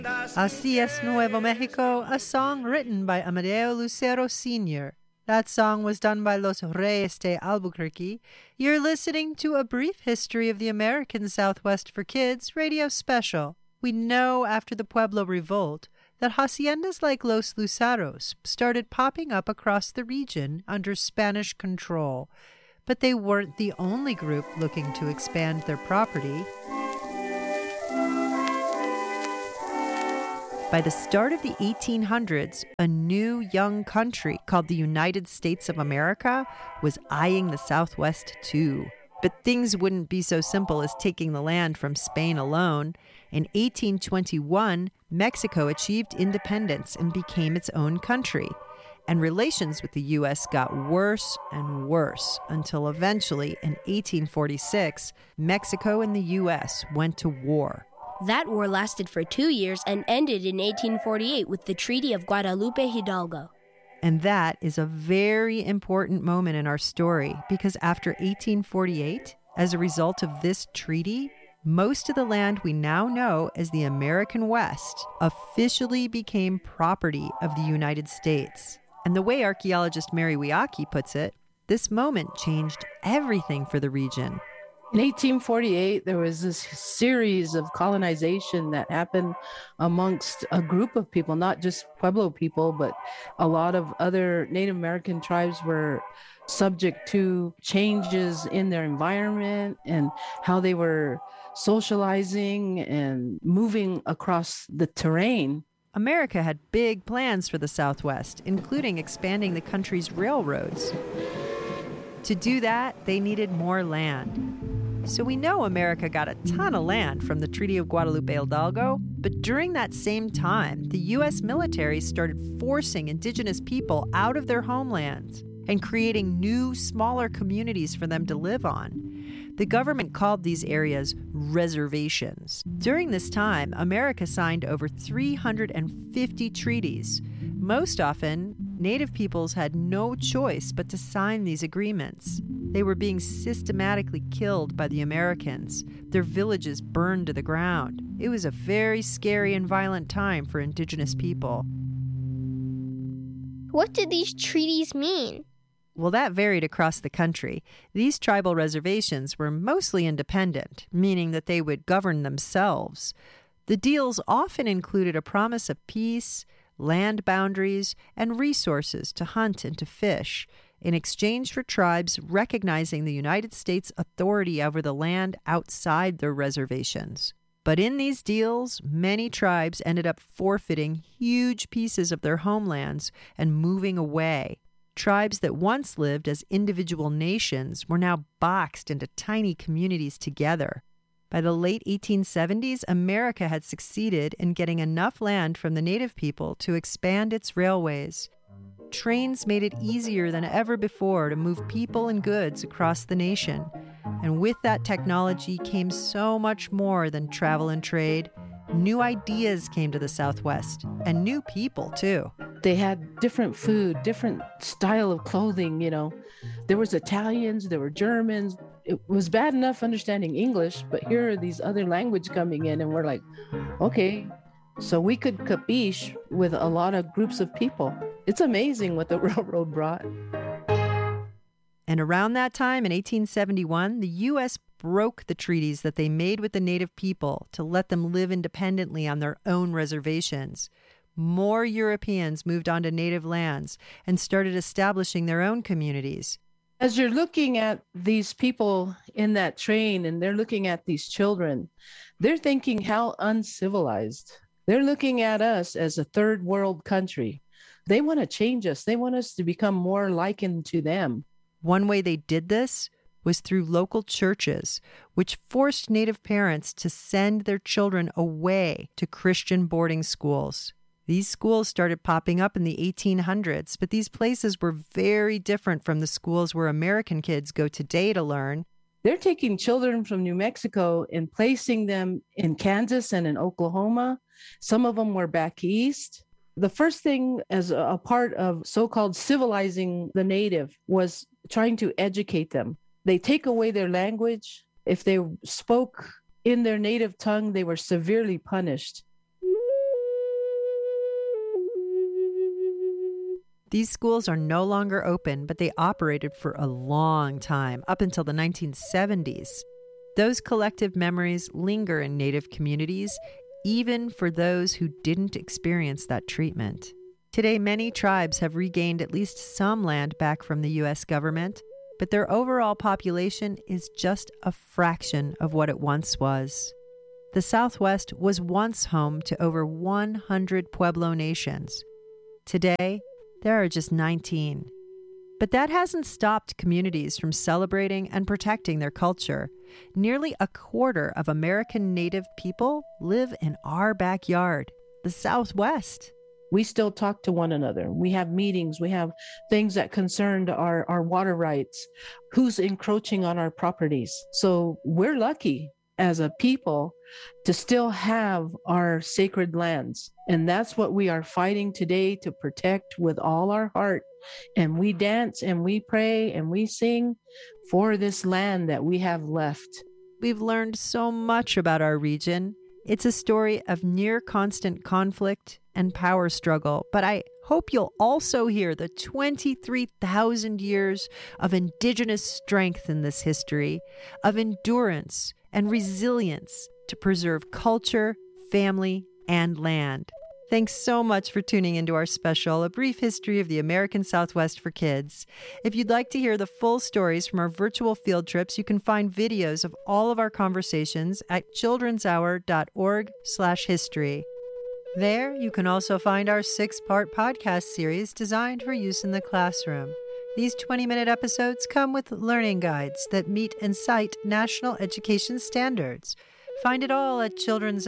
Así es Nuevo Mexico, a song written by Amadeo Lucero Sr. That song was done by Los Reyes de Albuquerque. You're listening to A Brief History of the American Southwest for Kids radio special. We know after the Pueblo Revolt that haciendas like Los Luzaros started popping up across the region under Spanish control. But they weren't the only group looking to expand their property. By the start of the 1800s, a new young country called the United States of America was eyeing the Southwest too. But things wouldn't be so simple as taking the land from Spain alone. In 1821, Mexico achieved independence and became its own country. And relations with the U.S. got worse and worse until eventually, in 1846, Mexico and the U.S. went to war. That war lasted for 2 years and ended in 1848 with the Treaty of Guadalupe Hidalgo. And that is a very important moment in our story because after 1848, as a result of this treaty, most of the land we now know as the American West officially became property of the United States. And the way archaeologist Mary Wiaki puts it, this moment changed everything for the region. In 1848, there was this series of colonization that happened amongst a group of people, not just Pueblo people, but a lot of other Native American tribes were subject to changes in their environment and how they were socializing and moving across the terrain. America had big plans for the Southwest, including expanding the country's railroads. To do that, they needed more land. So we know America got a ton of land from the Treaty of Guadalupe Hidalgo, but during that same time, the U.S. military started forcing indigenous people out of their homelands and creating new, smaller communities for them to live on. The government called these areas reservations. During this time, America signed over 350 treaties. Most often, Native peoples had no choice but to sign these agreements. They were being systematically killed by the Americans, their villages burned to the ground. It was a very scary and violent time for indigenous people. What did these treaties mean? Well, that varied across the country. These tribal reservations were mostly independent, meaning that they would govern themselves. The deals often included a promise of peace, land boundaries, and resources to hunt and to fish, in exchange for tribes recognizing the United States' authority over the land outside their reservations. But in these deals, many tribes ended up forfeiting huge pieces of their homelands and moving away. Tribes that once lived as individual nations were now boxed into tiny communities together. By the late 1870s, America had succeeded in getting enough land from the Native people to expand its railways. Trains made it easier than ever before to move people and goods across the nation. And with that technology came so much more than travel and trade. New ideas came to the Southwest, and new people, too. They had different food, different style of clothing, you know. There was Italians, there were Germans. It was bad enough understanding English, but here are these other language coming in, and we're like, okay, so we could capiche with a lot of groups of people. It's amazing what the railroad brought. And around that time, in 1871, the U.S. broke the treaties that they made with the Native people to let them live independently on their own reservations. More Europeans moved onto Native lands and started establishing their own communities. As you're looking at these people in that train and they're looking at these children, they're thinking how uncivilized. They're looking at us as a third world country. They want to change us. They want us to become more likened to them. One way they did this was through local churches, which forced Native parents to send their children away to Christian boarding schools. These schools started popping up in the 1800s, but these places were very different from the schools where American kids go today to learn. They're taking children from New Mexico and placing them in Kansas and in Oklahoma. Some of them were back east. The first thing as a part of so-called civilizing the native was trying to educate them. They take away their language. If they spoke in their native tongue, they were severely punished. These schools are no longer open, but they operated for a long time, up until the 1970s. Those collective memories linger in Native communities, even for those who didn't experience that treatment. Today, many tribes have regained at least some land back from the U.S. government, but their overall population is just a fraction of what it once was. The Southwest was once home to over 100 Pueblo nations. Today, there are just 19. But that hasn't stopped communities from celebrating and protecting their culture. Nearly a quarter of American Native people live in our backyard, the Southwest. We still talk to one another. We have meetings. We have things that concerned our water rights, who's encroaching on our properties. So we're lucky as a people to still have our sacred lands. And that's what we are fighting today to protect with all our heart. And we dance and we pray and we sing for this land that we have left. We've learned so much about our region. It's a story of near constant conflict and power struggle, but I hope you'll also hear the 23,000 years of indigenous strength in this history, of endurance and resilience to preserve culture, family, and land. Thanks so much for tuning into our special, A Brief History of the American Southwest for Kids. If you'd like to hear the full stories from our virtual field trips, you can find videos of all of our conversations at childrenshour.org/history. There, you can also find our 6-part podcast series designed for use in the classroom. These 20-minute episodes come with learning guides that meet and cite national education standards. Find it all at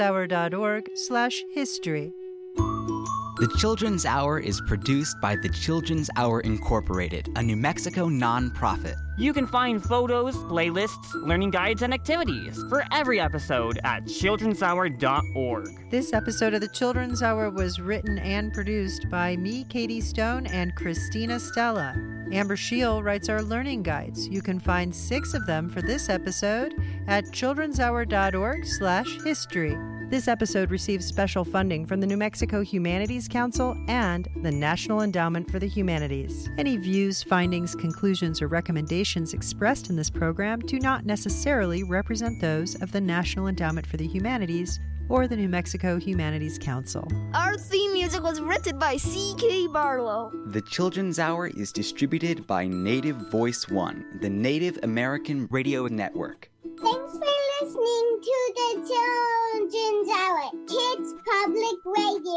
childrenshour.org/history. The Children's Hour is produced by the Children's Hour Incorporated, a New Mexico nonprofit. You can find photos, playlists, learning guides, and activities for every episode at childrenshour.org. This episode of the Children's Hour was written and produced by me, Katie Stone, and Christina Stella. Amber Scheel writes our learning guides. You can find 6 of them for this episode at childrenshour.org/history. This episode receives special funding from the New Mexico Humanities Council and the National Endowment for the Humanities. Any views, findings, conclusions, or recommendations expressed in this program do not necessarily represent those of the National Endowment for the Humanities or the New Mexico Humanities Council. Our theme music was written by C.K. Barlow. The Children's Hour is distributed by Native Voice One, the Native American Radio Network. Thanks for listening to the Children's Hour, Kids Public Radio.